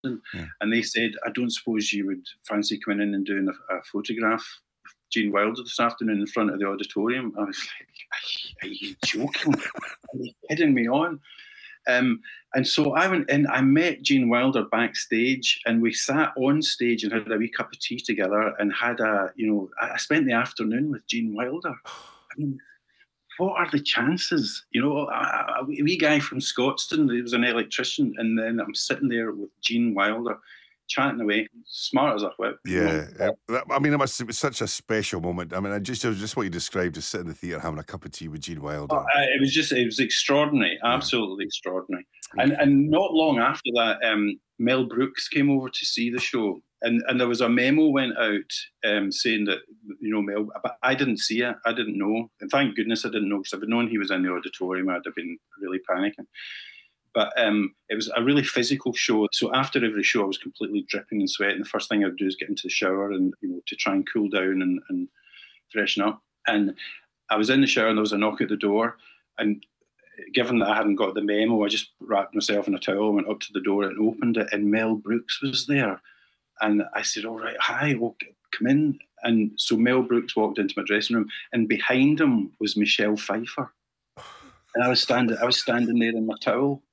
Yeah. and they said, I don't suppose you would fancy coming in and doing a photograph of Gene Wilder this afternoon in front of the auditorium. I was like, are you joking? Are you kidding me on? And so I went in, I met Gene Wilder backstage, and we sat on stage and had a wee cup of tea together and I spent the afternoon with Gene Wilder. I mean, what are the chances? A wee guy from Scotstoun, he was an electrician, and then I'm sitting there with Gene Wilder, chatting away, smart as a whip. Yeah, I mean, it was such a special moment. I mean, just what you described, just sitting in the theatre having a cup of tea with Gene Wilder. It was extraordinary, absolutely extraordinary. And not long after that, Mel Brooks came over to see the show, and there was a memo went out saying that Mel, but I didn't see it, I didn't know, and thank goodness I didn't know, because if I'd known he was in the auditorium, I'd have been really panicking. But it was a really physical show. So after every show, I was completely dripping in sweat. And the first thing I would do is get into the shower and to try and cool down and freshen up. And I was in the shower and there was a knock at the door. And given that I hadn't got the memo, I just wrapped myself in a towel, went up to the door and opened it. And Mel Brooks was there. And I said, all right, hi, well, come in. And so Mel Brooks walked into my dressing room, and behind him was Michelle Pfeiffer. And I was standing there in my towel.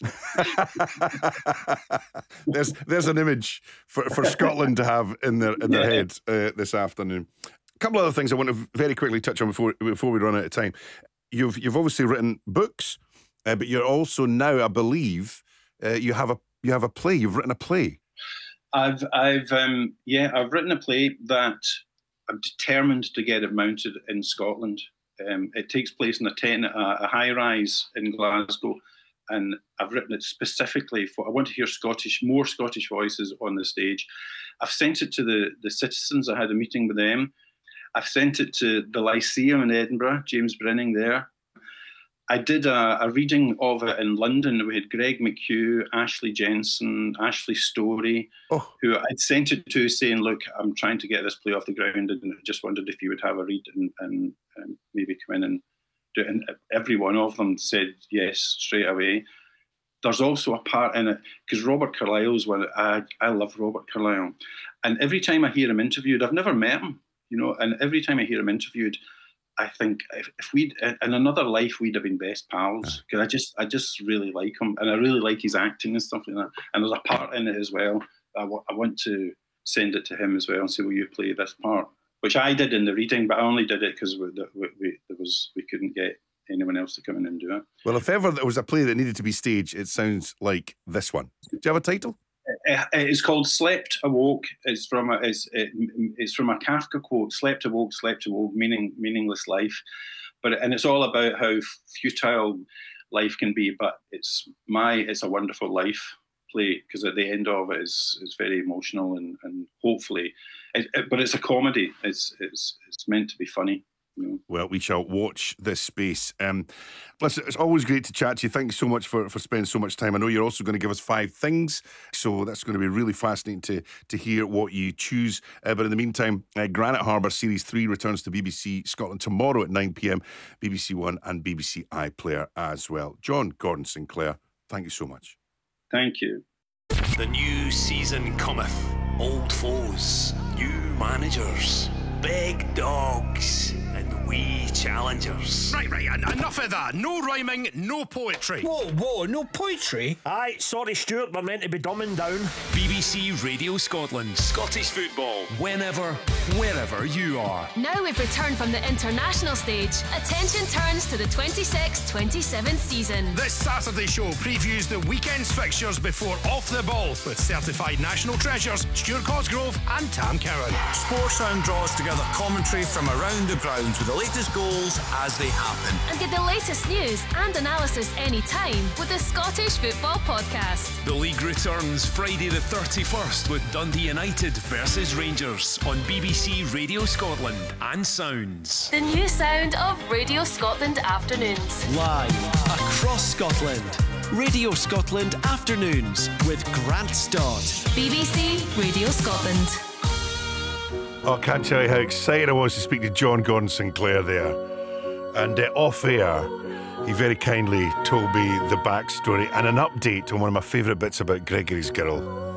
There's an image for Scotland to have in their head this afternoon. A couple of other things I want to very quickly touch on before we run out of time. You've obviously written books, but you're also now, I believe, you have a play. You've written a play. I've written a play that I'm determined to get it mounted in Scotland. It takes place in a high-rise in Glasgow, and I've written it specifically I want to hear more Scottish voices on the stage. I've sent it to the citizens. I had a meeting with them. I've sent it to the Lyceum in Edinburgh, James Brenning there. I did a reading of it in London. We had Greg McHugh, Ashley Jensen, Ashley Storey, who I'd sent it to saying, look, I'm trying to get this play off the ground, and I just wondered if you would have a read and maybe come in and do it. And every one of them said yes straight away. There's also a part in it, because Robert Carlyle's one. I love Robert Carlyle. And every time I hear him interviewed, I've never met him, and every time I hear him interviewed, I think if we'd in another life we'd have been best pals, because I just really like him, and I really like his acting and stuff like that. And there's a part in it as well. I want to send it to him as well and say, will you play this part? Which I did in the reading, but I only did it because we couldn't get anyone else to come in and do it. Well, if ever there was a play that needed to be staged, it sounds like this one. Do you have a title? It's called Slept Awoke. It's from a Kafka quote: "Slept awoke, meaningless life." And it's all about how futile life can be. But it's a wonderful life play, because at the end of it is very emotional and hopefully, but it's a comedy. It's meant to be funny. Well, we shall watch this space. Listen, it's always great to chat to you. Thanks so much for spending so much time. I know you're also going to give us 5 things, so that's going to be really fascinating to hear what you choose. But in the meantime, Granite Harbour Series 3 returns to BBC Scotland tomorrow at 9 p.m, BBC One and BBC iPlayer as well. John Gordon Sinclair, thank you so much. Thank you. The new season cometh. Old foes, new managers, big dogs, and wee challengers. Right, enough of that. No rhyming, no poetry. Whoa, no poetry? Aye, sorry Stuart, we're meant to be dumbing down. BBC Radio Scotland. Scottish football. Whenever, wherever you are. Now we've returned from the international stage. Attention turns to the 26-27 season. This Saturday show previews the weekend's fixtures before Off the Ball with certified national treasures Stuart Cosgrove and Tam Cowan. Sportsound draws together commentary from around the grounds with the latest goals as they happen. And get the latest news and analysis anytime with the Scottish Football Podcast. The league returns Friday the 31st with Dundee United versus Rangers on BBC Radio Scotland and Sounds. The new sound of Radio Scotland Afternoons. Live across Scotland. Radio Scotland Afternoons with Grant Stott. BBC Radio Scotland. Oh, I can't tell you how excited I was to speak to John Gordon Sinclair there. And off air, he very kindly told me the backstory and an update on one of my favourite bits about Gregory's Girl.